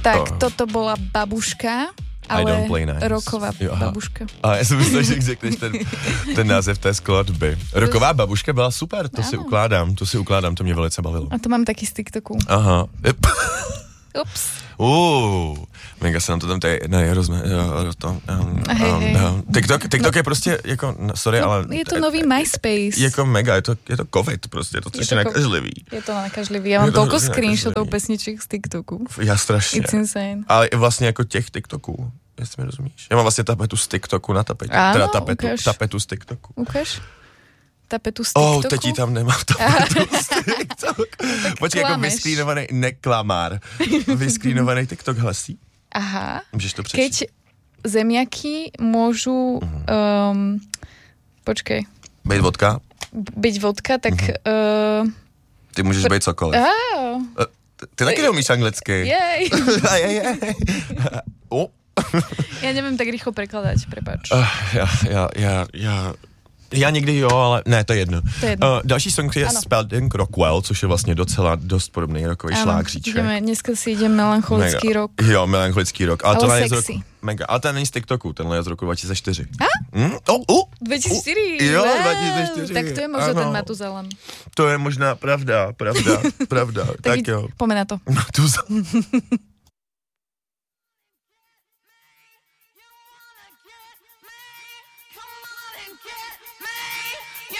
Tak toto bola babuška, ale rocková babuška. A já jsem myslel, že řekneš ten název té skladby. Rocková babuška byla super, to si ukládám, to mě velice bavilo. A to mám taky z TikToku. Aha. Ups. Mega se nám to tam tady TikTok je prostě jako, sorry, ale... Je to nový MySpace. Jako mega, je to covid prostě, je to strašně nakažlivý. Je to nakažlivý, já mám toľko screenshotů pesniček z TikToku. Já strašně. It's insane. Ale i vlastně jako těch TikToků, jestli mi rozumíš. Já mám vlastně tapetu z TikToku na tapetě. Ano, tapetu z TikToku. Ukaž. Tapetu z TikToku? Teď ji tam nemám tapetu z TikToku. Počkej, jako vyskrínovaný, neklamár. Vyskrínovaný TikTok hlasí. Aha. Můžeš to přečíst? Keď zemiaky môžu... Počkej. Byť vodka, tak... Ty můžeš být cokoliv. Ty taky neumíš anglicky. Jej. Ja neviem tak rýchlo prekladať, prepáč. Já někdy jo, ale ne, to je jedno. Další song je Spalding Rockwell, což je vlastně docela dost podobný rokový šlágříček. Dneska si jdeme melancholický rok. Jo, melancholický rok. Ale sexy. Ale ten není z TikToku, tenhle je z roku 2004. 2004? Jo, 2004. Tak to je možná ten Matuzalan. To je možná pravda. Tak jo. Pomeň na to. Matuzalan.